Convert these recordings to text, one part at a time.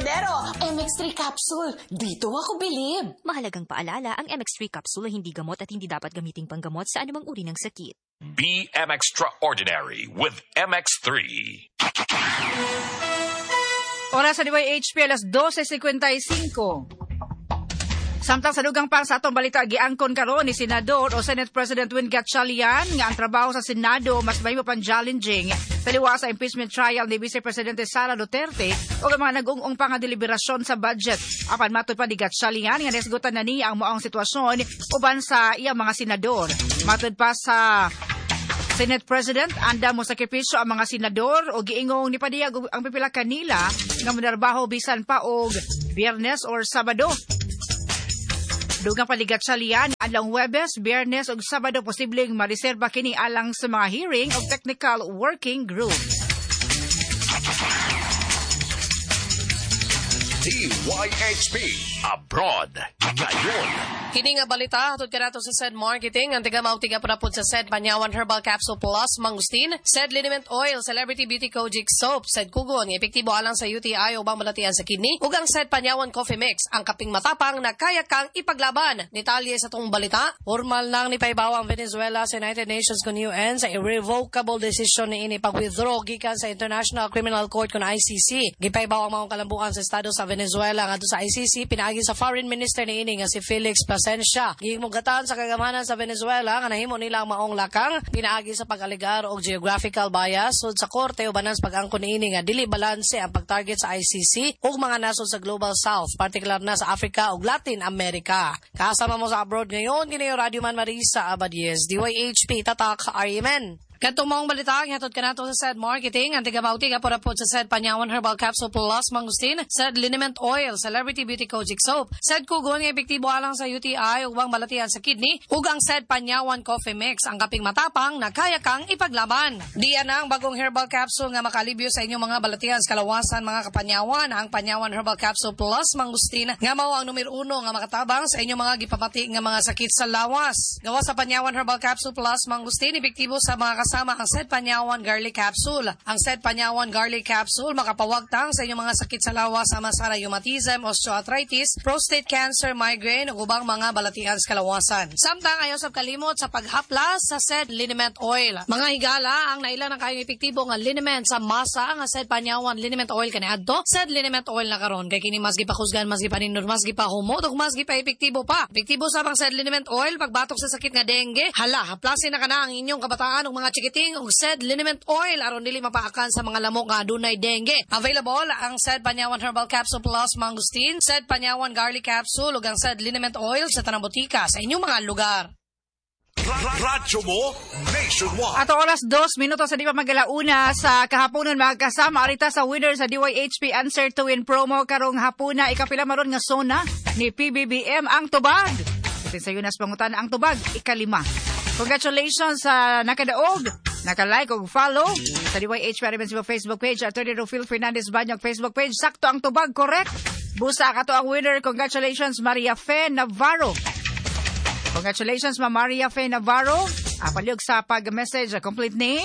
Cordero, MX3 capsule. Dito ako bilib. Mahalagang paalala, ang MX3 capsule ay hindi gamot at hindi dapat gamiting panggamot sa anumang uri ng sakit. Be extraordinary with MX3. Oras sa DYHP, alas 12:55. Samtang sa dugang para sa atong balita, giangkon karon ni Senador o Senate President Win Gatchalian nga ang trabaho sa Senado mas mahimo pang challenging taliwa sa impeachment trial ni Vice Presidente Sara Duterte o ang mga nag-ung pa nga deliberasyon sa budget. Apan matod pa ni Gatchalian nga nesgutan na niya ang maong sitwasyon uban sa iyang mga senador. Matod pa sa Senate President, anda mo sakripisyo ang mga senador o giingong ni padiyag ang pipila kanila nga manarbaho bisan pa og Biyernes or Sabado. Dugang paligat sa liyan, alang Huwebes, Biyernes ug Sabado posibleng mareserba kini alang sa mga hearing of technical working group. DYHP Abroad ngayon. Kini nga balita hatod kanato sa SED Marketing ang tiga pud sa SED Panyawan Herbal Capsule Plus Mangustin, SED Liniment Oil, Celebrity Beauty Kojic Soap, SED Kugon nga epektibo alang sa UTI o balatian sa kidney, ug ang SED Panyawan Coffee Mix ang kaping matapang na kaya kang ipaglaban. Detalye sa tong balita, formal nang nipaibaw ang Venezuela sa United Nations kun UN sa irrevocable decision ni ini pag-withdraw gikan sa International Criminal Court kun ICC. Gipaibaw ang mga kalambuan sa estado sa Venezuela ngadto sa ICC pinaagi sa Foreign Minister ni ini nga si Felix Plasencia. Gihimugatan sa kagamanan sa Venezuela nga nahimo nila ang maong lakang pinaagi sa pag-aligar og geographical bias sud sa korte ubanan sa pag-angkon niini nga dili balanse ang pag-target sa ICC ug mga nasod sa Global South, partikular na sa Africa ug Latin America. Kasama mo sa abroad ngayon kini Radio Man Marisa Abadies, DYHP Tatak Arimen. Katong maong balita, hatod kanato sa SED Marketing, ang tiga-bauti kapurapod sa SED Panyawan Herbal Capsule Plus Mangustin, SED Liniment Oil, Celebrity Beauty Kojic Soap, SED Kugon nga epektibo alang sa UTI ug balatian sa kidney, ug ang SED Panyawan Coffee Mix, ang kaping matapang na kaya kang ipaglaban. Diyan na ang bagong herbal capsule nga makalibyo sa inyong mga balatian sa kalawasan mga kapanyawan, ang Panyawan Herbal Capsule Plus Mangustin, nga mao ang numero 1 nga makatabang sa inyong mga gipamati nga mga sakit sa lawas. Gawa sa Panyawan Herbal Capsule Plus Mangustin, epektibo sa mga sama ang SED Panyawan Garlic Capsule. Ang SED Panyawan Garlic Capsule makapawagtang sa inyong mga sakit sa lawas sama sa rheumatism, osteoarthritis, prostate cancer, migraine ug ubang mga balatian sa kalawasan. Samtang ayaw sab kalimot sa paghaplas sa SED Liniment Oil. Mga higala ang naila ng kayong epektibo nga liniment sa masa nga SED Panyawan Liniment Oil kaniadto. SED Liniment Oil na karon kay kini mas gipakusgan, mas gipaninor, mas gipahumot ug mas gipa-epektibo pa. Epektibo sa bang SED Liniment Oil pagbatok sa sakit nga dengue. Hala, haplasin na kana ang inyong kabataan ug mga chikiting ug SED Liniment Oil aron dili mapaakan sa mga lamok nga adunay dengue. Available ang SED Panyawan Herbal Capsule Plus Mangustin, SED Panyawan Garlic Capsule ug ang SED Liniment Oil sa tanang botika sa inyong mga lugar. Radyo mo nationwide. Ato oras 2 minutos sa di pa magalauna sa kahaponan magkasama arita sa winner sa DYHP Answer to Win promo karong hapuna ikapila maron nga sona ni PBBM ang tubag. Sa Yunas pangutan ang tubag ikalima. Congratulations sa nakadaog, naka-like o follow sa DYHP Arimen sa Facebook page at Attorney Rufil Fernandez Banyog Facebook page. Sakto ang tubag, correct? Busa ka to ang winner. Congratulations, Maria Fe Navarro. Congratulations, Ma Maria Fe Navarro. Palyog sa pag-message, complete name,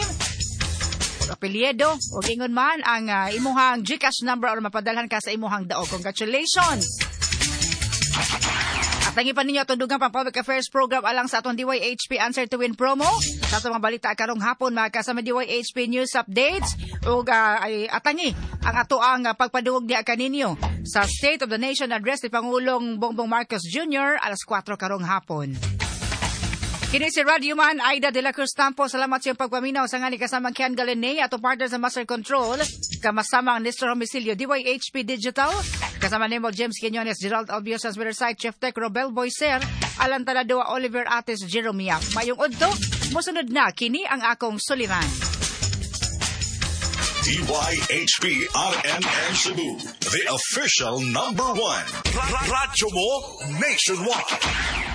apelyido, o ingon man ang imuhang GCash number o mapadalhan ka sa imuhang daog. Congratulations! Tangi pa ninyo itong dugang pang public affairs program alang sa atong DYHP Answer to Win promo. Sa itong mga balita karong hapon, makasama DYHP News Updates. O atangi ang ato ang pagpadungog niya kaninyo sa State of the Nation Address ni Pangulong Bongbong Marcos Jr. alas 4 karong hapon. Kini si Radio Man Aida de la Cruz Tampo. Salamat sa iyong pagpaminaw sa nga ni kasamang Kian Galenay atong partner sa Master Control. Kamasama ang Nestor Homicilio DYHP Digital. Kasama nimo James Quinones, Gerald Albios, Transmitter Site, Chef Tech, Robel Boyser, Alan Taladua, Oliver Ates, Jeromia. Mayong udto, musunod na kini ang akong suliran. DYHP RMN Cebu, the official #1. Radyo mo nationwide.